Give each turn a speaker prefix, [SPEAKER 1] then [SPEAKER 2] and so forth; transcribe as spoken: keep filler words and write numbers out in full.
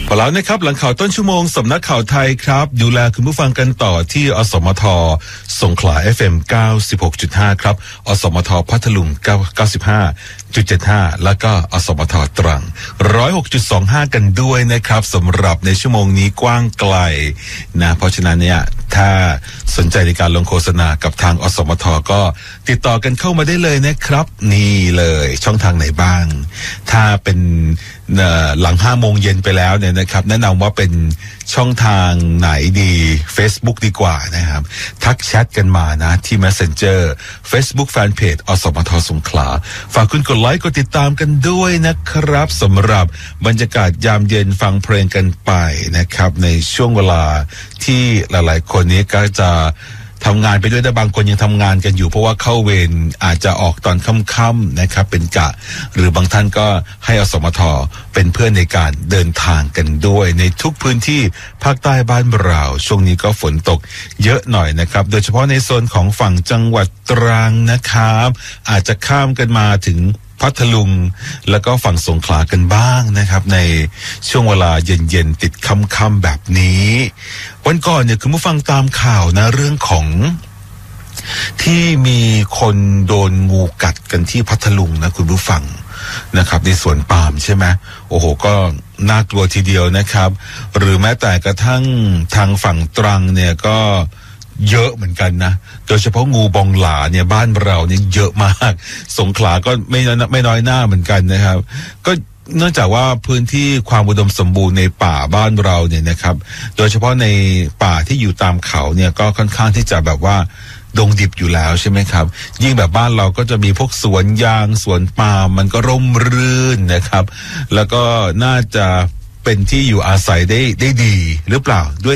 [SPEAKER 1] พอแล้วนะครับหลังข่าวต้นชั่วโมงสำนักข่าวไทยครับดูแลคุณผู้ฟังกันต่อที่อสมทสงขลา เอฟ เอ็ม เก้าสิบหกจุดห้า ครับอสมทพัทลุงเก้าสิบห้าจุดเจ็ดห้า แล้วก็อสมทตรัง หนึ่งศูนย์หกจุดสองห้า กันด้วยนะครับสำหรับในชั่วโมงนี้กว้างไกลนะเพราะฉะนั้นเนี่ยถ้าสนใจในการลงโฆษณากับทางอสมทก็ติดต่อกันเข้ามาได้เลยนะครับนี่เลยช่องทางไหนบ้างถ้าเป็นหลังห้าโมงเย็นไปแล้วเนี่ยนะครับแนะนำว่าเป็นช่องทางไหนดี Facebook ดีกว่านะครับทักแชทกันมานะที่ Messenger Facebook Fanpage อสมทสงขลาฝากคุณกดไลค์กดติดตามกันด้วยนะครับสำหรับบรรยากาศยามเย็นฟังเพลงกันไปนะครับในช่วงเวลาที่หลายๆคนนี้ก็จะทำงานไปด้วยแต่บางคนยังทำงานกันอยู่เพราะว่าเข้าเวรอาจจะออกตอนค่ำๆนะครับเป็นกะหรือบางท่านก็ให้อสมทเป็นเพื่อนในการเดินทางกันด้วยในทุกพื้นที่ภาคใต้บ้านเราช่วงนี้ก็ฝนตกเยอะหน่อยนะครับโดยเฉพาะในโซนของฝั่งจังหวัดตรังนะครับอาจจะข้ามกันมาถึงพัทลุงแล้วก็ฝั่งสงขลากันบ้างนะครับในช่วงเวลาเย็นๆติดค่ำๆแบบนี้วันก่อนเนี่ยคุณผู้ฟังตามข่าวนะเรื่องของที่มีคนโดนงูกัดกันที่พัทลุงนะคุณผู้ฟังนะครับในสวนปาล์มใช่ไหมโอ้โหก็น่ากลัวทีเดียวนะครับหรือแม้แต่กระทั่งทางฝั่งตรังเนี่ยก็เยอะเหมือนกันนะโดยเฉพาะงูบองหลาเนี่ยบ้านเราเนี่ยเยอะมากสงขลาก็ไม่น้อยไม่น้อยหน้าเหมือนกันนะครับก็เนื่องจากว่าพื้นที่ความอุดมสมบูรณ์ในป่าบ้านเราเนี่ยนะครับโดยเฉพาะในป่าที่อยู่ตามเขาเนี่ยก็ค่อนข้างที่จะแบบว่าดงดิบอยู่แล้วใช่ไหมครับยิ่งแบบบ้านเราก็จะมีพวกสวนยางสวนปาล์มมันก็ร่มรื่นนะครับแล้วก็น่าจะเป็นที่อยู่อาศัยได้ได้ดีหรือเปล่าด้วย